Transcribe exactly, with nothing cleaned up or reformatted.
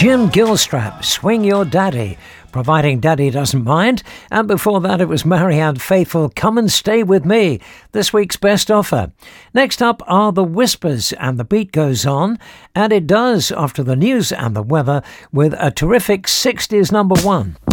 Jim Gilstrap, Swing Your Daddy, providing Daddy doesn't mind. And before that, it was Marianne Faithfull, Come and Stay With Me, this week's best offer. Next up are The Whispers, and the beat goes on, and it does after the news and the weather with a terrific sixties number one.